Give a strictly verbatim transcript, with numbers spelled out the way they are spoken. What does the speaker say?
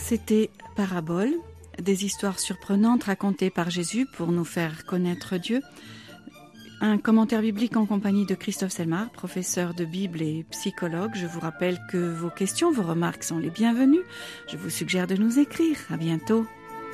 C'était Parabole, des histoires surprenantes racontées par Jésus pour nous faire connaître Dieu. Un commentaire biblique en compagnie de Christophe Selmar, professeur de Bible et psychologue. Je vous rappelle que vos questions, vos remarques sont les bienvenues. Je vous suggère de nous écrire. À bientôt.